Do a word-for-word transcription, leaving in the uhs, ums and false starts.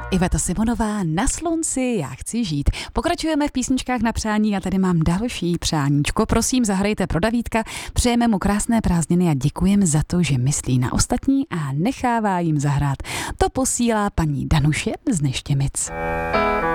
Iveta Simonová, Na slunci já chci žít. Pokračujeme v písničkách na přání a tady mám další přáníčko. Prosím, zahrajte pro Davídka. Přejeme mu krásné prázdniny a děkujeme za to, že myslí na ostatní a nechává jim zahrát. To posílá paní Danuše z Neštěmic.